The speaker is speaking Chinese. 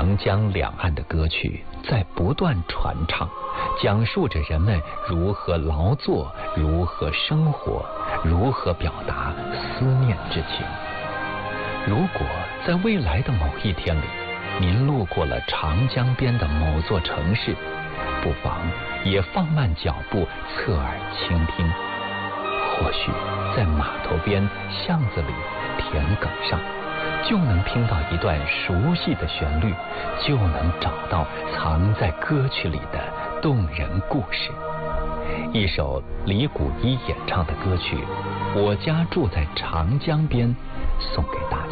长江两岸的歌曲在不断传唱，讲述着人们如何劳作，如何生活，如何表达思念之情。如果在未来的某一天里，您路过了长江边的某座城市，不妨也放慢脚步，侧耳倾听。或许在码头边、巷子里、田埂上，就能听到一段熟悉的旋律，就能找到藏在歌曲里的动人故事。一首李谷一演唱的歌曲《我家住在长江边》，送给